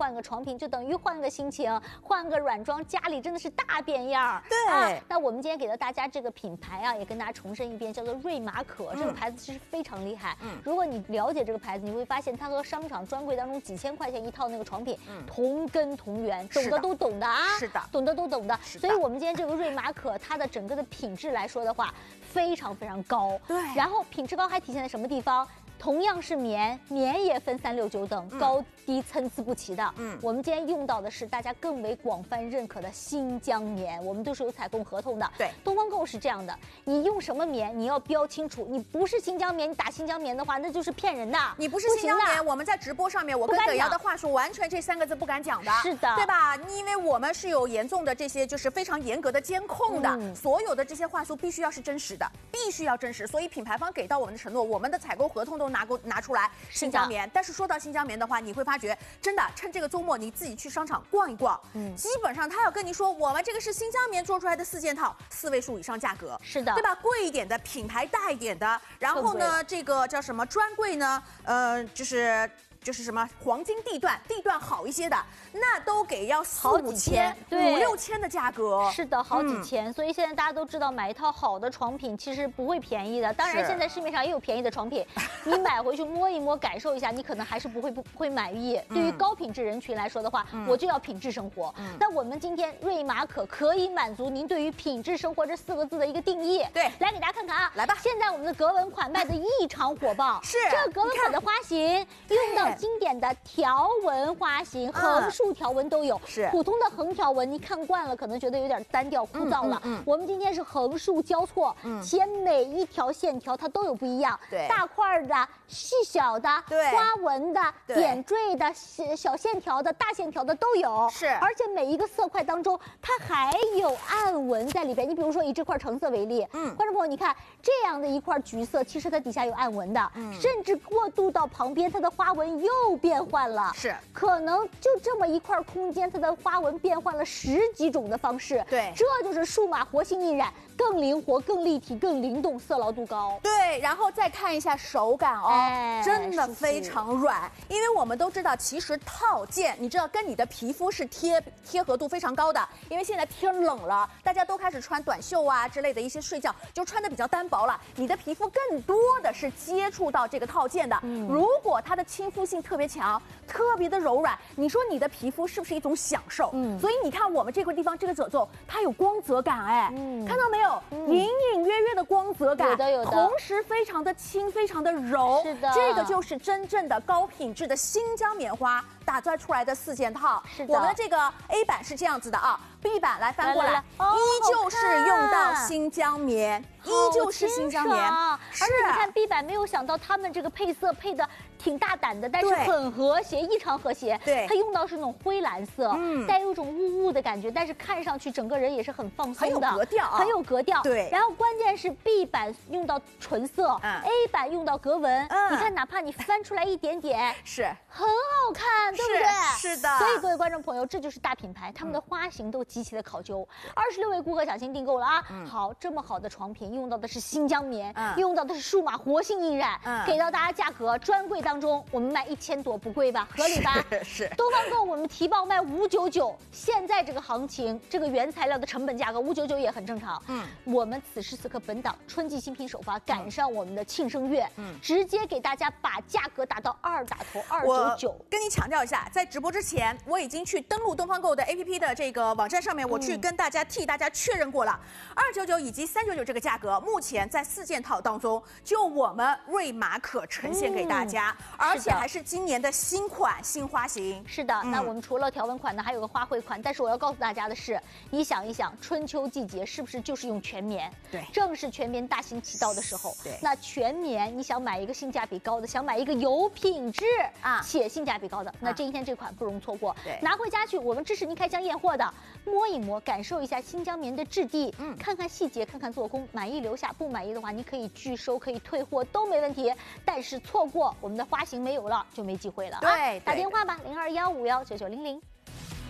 换个床品，就等于换个心情，换个软装，家里真的是大变样。 对， 那我们今天给到大家这个品牌啊，也跟大家重申一遍，叫做瑞玛可。这个牌子其实非常厉害。如果你了解这个牌子，你会发现它和商场专柜当中几千块钱一套那个床品同根同源，懂的都懂的啊， 是的， 懂的都懂的。所以我们今天这个瑞玛可，它的整个的品质来说的话，非常非常高。 对， 然后品质高还体现在什么地方？同样是棉也分3、6、9等，高低参差不齐的。我们今天用到的是大家更为广泛认可的新疆棉，我们都是有采购合同的。 对， 东方购是这样的，你用什么棉你要标清楚，你不是新疆棉，你打新疆棉的话，那就是骗人的。 你不是新疆棉，我们在直播上面，我跟葛瑶的话术完全这3个字不敢讲的。 是的， 对吧？因为我们是有严重的这些，就是非常严格的监控的，所有的这些话术必须要是真实的，必须要真实。所以品牌方给到我们的承诺，我们的采购合同都拿出来。新疆棉，但是说到新疆棉的话，你会发觉真的趁这个周末你自己去商场逛一逛，基本上他要跟你说，我们这个是新疆棉做出来的4件套，4位数以上价格， 是的， 对吧？贵一点的，品牌大一点的，然后呢，这个叫什么专柜呢？就是什么黄金地段好一些的，那都给要4、5千、5、6千的价格。 是的，好几千。所以现在大家都知道，买一套好的床品其实不会便宜的。当然，现在市面上也有便宜的床品，你买回去摸一摸，感受一下，你可能还是不会满意。对于高品质人群来说的话，我就要品质生活。那我们今天瑞玛可可以满足您对于品质生活这4个字的一个定义。 对， 来给大家看看啊， 来吧。 现在我们的格纹款卖的异常火爆， 是这个格纹款的花型用到经典的条纹花型，横竖条纹都有。 是普通的横条纹，你看惯了可能觉得有点单调枯燥了。我们今天是横竖交错，且每一条线条它都有不一样。 对， 大块的、细小的、花纹的、点缀的、小线条的、大线条的都有。 是， 而且每一个色块当中，它还有暗纹在里边。你比如说以这块橙色为例，观众朋友，你看这样的一块橘色，其实它底下有暗纹的，甚至过渡到旁边，它的花纹又变换了， 是可能就这么一块空间，它的花纹变换了10几种的方式。 对， 这就是数码活性印染，更灵活、更立体、更灵动，色牢度高。 对，然后再看一下手感哦，真的非常软。因为我们都知道，其实套件，你知道跟你的皮肤是贴合度非常高的。因为现在天冷了，大家都开始穿短袖啊之类的一些睡觉，就穿的比较单薄了。你的皮肤更多的是接触到这个套件的。如果它的亲肤性特别强，特别的柔软，你说你的皮肤是不是一种享受？所以你看我们这个地方这个褶皱，它有光泽感，哎，看到没有？隐隐约约的光泽感， 有的， 同时非常的轻，非常的柔。 是的， 这个就是真正的高品质的新疆棉花打造出来的4件套。 是的， 我们的这个 A 版是这样子的啊。B 版来翻过来，依旧是用到新疆棉，依旧是新疆棉。 而且你看 B 版，没有想到他们这个配色配的挺大胆的，但是很和谐，异常和谐。 对， 它用到是那种灰蓝色，带有一种雾雾的感觉，但是看上去整个人也是很放松的， 很有格调啊， 很有格调。 对， 然后关键是 B 版用到纯色，A 版用到格纹。你看，哪怕你翻出来一点点， 是很好看，对不对？ 是的。 所以各位观众朋友，这就是大品牌，他们的花型都极其的考究。26位顾客抢先订购了啊！好，这么好的床品，用到的是新疆棉，用到的是数码活性印染，给到大家价格，专柜当中我们卖1000多，不贵吧？合理吧？ 是。 东方购我们提报卖599，现在这个行情，这个原材料的成本价格599也很正常。我们此时此刻本档春季新品首发，赶上我们的庆生月，直接给大家把价格打到2打头299。 我跟你强调一下，在直播之前，我已经去登录东方购的 APP 的这个网站上面，我去跟替大家确认过了，299以及399这个价格，目前在4件套当中，就我们瑞玛可呈现给大家，而且还是今年的新款新花型。 是的，那我们除了条纹款呢，还有个花卉款。但是我要告诉大家的是，你想一想，春秋季节是不是就是用全棉？ 对， 正是全棉大行其道的时候。 对， 那全棉你想买一个性价比高的，想买一个有品质且性价比高的，那这一天这款不容错过。 对， 拿回家去，我们支持您开箱验货的，摸一摸，感受一下新疆棉的质地，看看细节，看看做工，满意留下，不满意的话，你可以拒收，可以退货，都没问题。但是错过我们的花型没有了，就没机会了。 对， 打电话吧，0215519900。